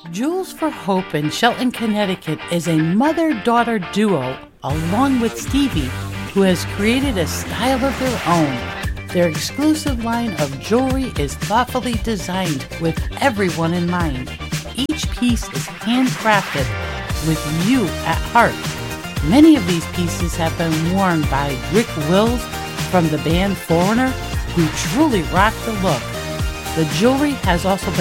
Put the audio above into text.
Jewels for Hope in Shelton, Connecticut is a mother-daughter duo along with Stevie, who has created a style of their own. Their exclusive line of jewelry is thoughtfully designed with everyone in mind. Each piece is handcrafted with you at heart. Many of these pieces have been worn by Rick Wills from the band Foreigner, who truly rocked the look. The jewelry has also been